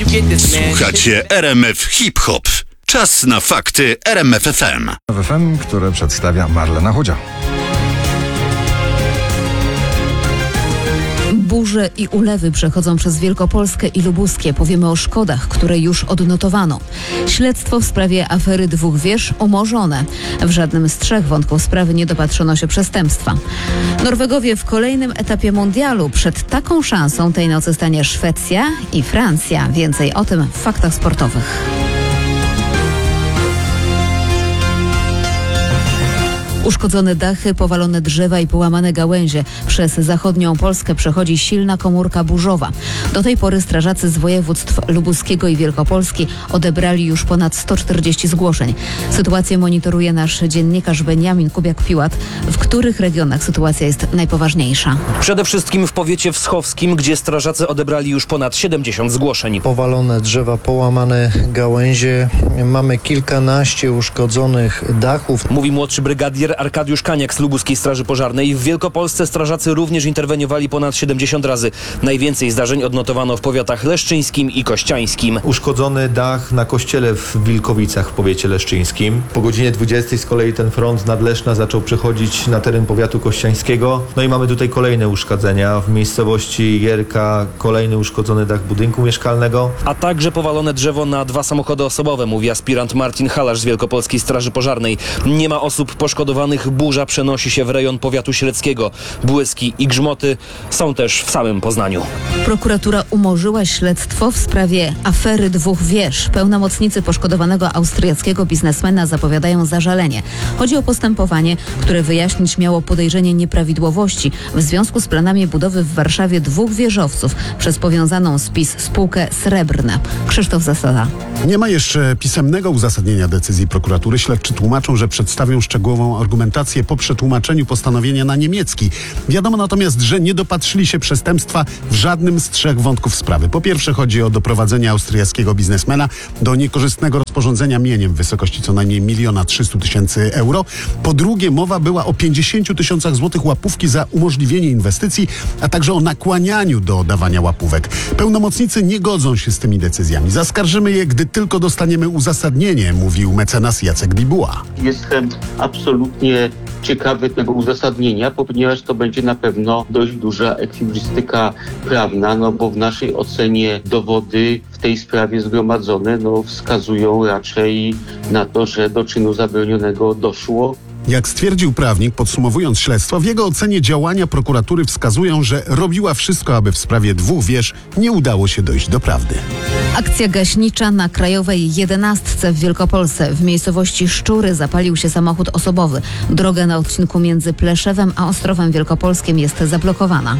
Słuchacie RMF Hip Hop. Czas na fakty RMF FM. FM, które przedstawia Marlena Chudzia. Burze i ulewy przechodzą przez Wielkopolskę i Lubuskie. Powiemy o szkodach, które już odnotowano. Śledztwo w sprawie afery dwóch wież umorzone. W żadnym z trzech wątków sprawy nie dopatrzono się przestępstwa. Norwegowie w kolejnym etapie mundialu. Przed taką szansą tej nocy stanie Szwecja i Francja. Więcej o tym w faktach sportowych. Uszkodzone dachy, powalone drzewa i połamane gałęzie. Przez zachodnią Polskę przechodzi silna komórka burzowa. Do tej pory strażacy z województw lubuskiego i Wielkopolski odebrali już ponad 140 zgłoszeń. Sytuację monitoruje nasz dziennikarz Beniamin Kubiak-Piłat. W których regionach sytuacja jest najpoważniejsza? Przede wszystkim w powiecie wschowskim, gdzie strażacy odebrali już ponad 70 zgłoszeń. Powalone drzewa, połamane gałęzie. Mamy kilkanaście uszkodzonych dachów. Mówi młodszy brygadier Arkadiusz Kaniak z Lubuskiej Straży Pożarnej. W Wielkopolsce strażacy również interweniowali ponad 70 razy. Najwięcej zdarzeń odnotowano w powiatach leszczyńskim i kościańskim. Uszkodzony dach na kościele w Wilkowicach w powiecie leszczyńskim. Po godzinie 20 z kolei ten front nad Leszna zaczął przechodzić na teren powiatu kościańskiego. No i mamy tutaj kolejne uszkodzenia. W miejscowości Jerka kolejny uszkodzony dach budynku mieszkalnego. A także powalone drzewo na 2 samochody osobowe, mówi aspirant Marcin Halasz z Wielkopolskiej Straży Pożarnej. Nie ma osób poszkodowanych. Burza przenosi się w rejon powiatu średzkiego. Błyski i grzmoty są też w samym Poznaniu. Prokuratura umorzyła śledztwo w sprawie afery dwóch wież. Pełnomocnicy poszkodowanego austriackiego biznesmena zapowiadają zażalenie. Chodzi o postępowanie, które wyjaśnić miało podejrzenie nieprawidłowości w związku z planami budowy w Warszawie dwóch wieżowców przez powiązaną z PiS spółkę Srebrna. Krzysztof Zasada. Nie ma jeszcze pisemnego uzasadnienia decyzji prokuratury. Śledczy tłumaczą, że przedstawią szczegółową argumentację po przetłumaczeniu postanowienia na niemiecki. Wiadomo natomiast, że nie dopatrzyli się przestępstwa w żadnym z trzech wątków sprawy. Po pierwsze chodzi o doprowadzenie austriackiego biznesmena do niekorzystnego rozporządzenia mieniem w wysokości co najmniej 1 300 000 euro. Po drugie mowa była o 50 000 złotych łapówki za umożliwienie inwestycji, a także o nakłanianiu do dawania łapówek. Pełnomocnicy nie godzą się z tymi decyzjami. Zaskarżymy je, gdy tylko dostaniemy uzasadnienie, mówił mecenas Jacek Bibuła. Jestem absolutnie ciekawy tego uzasadnienia, ponieważ to będzie na pewno dość duża ekwilibrystyka prawna, bo w naszej ocenie dowody w tej sprawie zgromadzone wskazują raczej na to, że do czynu zabronionego doszło. Jak stwierdził prawnik, podsumowując śledztwo, w jego ocenie działania prokuratury wskazują, że robiła wszystko, aby w sprawie dwóch wież nie udało się dojść do prawdy. Akcja gaśnicza na Krajowej 11 w Wielkopolsce. W miejscowości Szczury zapalił się samochód osobowy. Droga na odcinku między Pleszewem a Ostrowem Wielkopolskim jest zablokowana.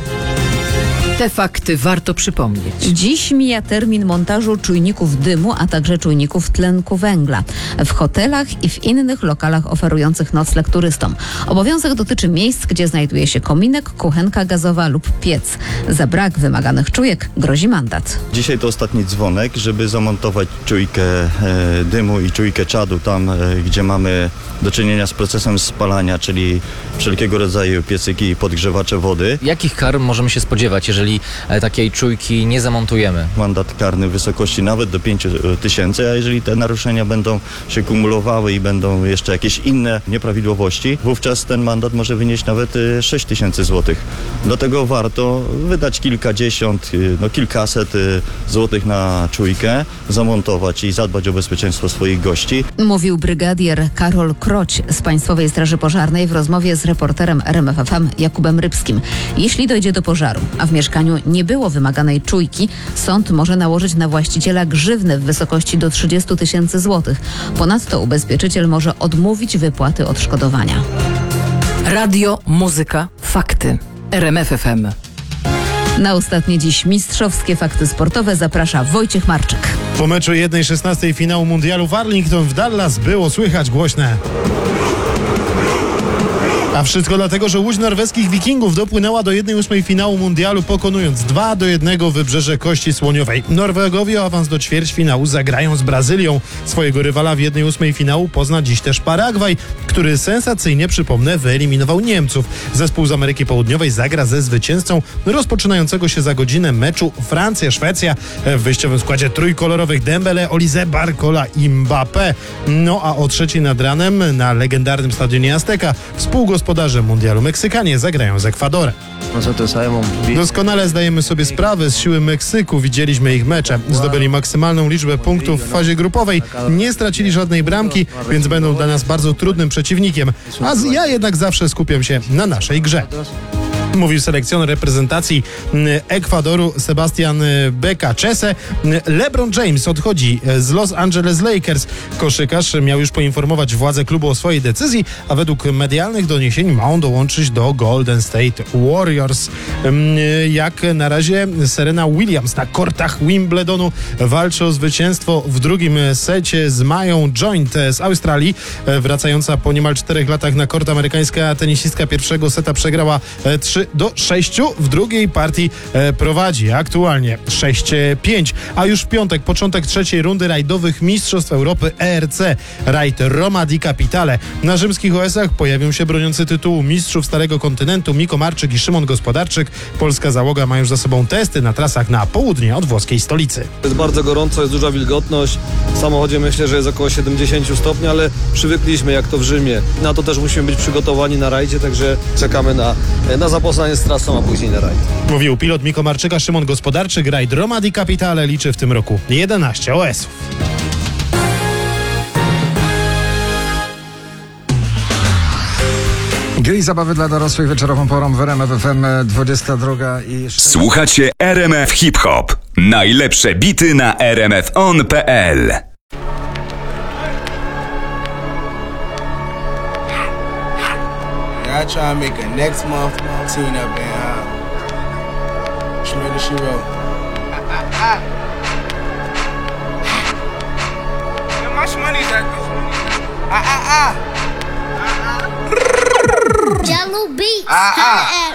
Te fakty warto przypomnieć. Dziś mija termin montażu czujników dymu, a także czujników tlenku węgla w hotelach i w innych lokalach oferujących nocleg turystom. Obowiązek dotyczy miejsc, gdzie znajduje się kominek, kuchenka gazowa lub piec. Za brak wymaganych czujek grozi mandat. Dzisiaj to ostatni dzwonek, żeby zamontować czujkę dymu i czujkę czadu tam, gdzie mamy do czynienia z procesem spalania, czyli wszelkiego rodzaju piecyki i podgrzewacze wody. Jakich kar możemy się spodziewać, jeżeli takiej czujki nie zamontujemy? Mandat karny w wysokości nawet do 5 000, a jeżeli te naruszenia będą się kumulowały i będą jeszcze jakieś inne nieprawidłowości, wówczas ten mandat może wynieść nawet 6 000 złotych. Do tego warto wydać kilkadziesiąt, kilkaset złotych na czujkę, zamontować i zadbać o bezpieczeństwo swoich gości. Mówił brygadier Karol Kroć z Państwowej Straży Pożarnej w rozmowie z reporterem RMF FM Jakubem Rybskim. Jeśli dojdzie do pożaru, a w mieszkaniu nie było wymaganej czujki, sąd może nałożyć na właściciela grzywnę w wysokości do 30 000 złotych. Ponadto ubezpieczyciel może odmówić wypłaty odszkodowania. Radio, muzyka, fakty. RMF FM. Na ostatnie dziś mistrzowskie fakty sportowe zaprasza Wojciech Marczyk. Po meczu 1/16 finału mundialu w Arlington w Dallas było słychać głośne A wszystko dlatego, że łódź norweskich Wikingów dopłynęła do 1/8 finału mundialu, pokonując 2-1 Wybrzeże Kości Słoniowej. Norwegowie o awans do ćwierćfinału zagrają z Brazylią. Swojego rywala w 1/8 finału pozna dziś też Paragwaj, który sensacyjnie, przypomnę, wyeliminował Niemców. Zespół z Ameryki Południowej zagra ze zwycięzcą rozpoczynającego się za godzinę meczu Francja-Szwecja. W wyjściowym składzie trójkolorowych Dembele, Olise, Barcola i Mbappé. No a o 3:00 nad ranem na legendarnym stadionie Azteca współgospodarze mundialu Meksykanie zagrają z Ekwadorem. Doskonale zdajemy sobie sprawę z siły Meksyku. Widzieliśmy ich mecze. Zdobyli maksymalną liczbę punktów w fazie grupowej. Nie stracili żadnej bramki, więc będą dla nas bardzo trudnym przeciwnikiem. Ja jednak zawsze skupiam się na naszej grze. Mówił selekcjoner reprezentacji Ekwadoru Sebastian Becachese. LeBron James odchodzi z Los Angeles Lakers. Koszykarz miał już poinformować władze klubu o swojej decyzji, a według medialnych doniesień ma on dołączyć do Golden State Warriors. Jak na razie Serena Williams na kortach Wimbledonu walczy o zwycięstwo w drugim secie z Mają Joint z Australii. Wracająca po niemal 4 latach na kort amerykańska tenisistka pierwszego seta przegrała 3-6. W drugiej partii prowadzi aktualnie 6-5. A już w piątek początek trzeciej rundy rajdowych Mistrzostw Europy ERC rajd Roma di Capitale. Na rzymskich OS-ach pojawią się broniący tytułu mistrzów Starego Kontynentu Miko Marczyk i Szymon Gospodarczyk. Polska załoga ma już za sobą testy na trasach na południe od włoskiej stolicy. Jest bardzo gorąco, jest duża wilgotność. W samochodzie myślę, że jest około 70 stopni, ale przywykliśmy jak to w Rzymie. Na to też musimy być przygotowani na rajdzie, także czekamy na zapoznanie z trasą, a później na rajd. Mówił pilot Miko Marczyka, Szymon Gospodarczyk. Rajd Roma di Capitale liczy w tym roku 11 OS-ów. Gry i zabawy dla dorosłych wieczorową porą w RMF FM 22 i... Słuchacie RMF Hip Hop. Najlepsze bity na rmfon.pl. I try to make a next month tune up and Shmurda She Wrote. How much money is that? Jello beats.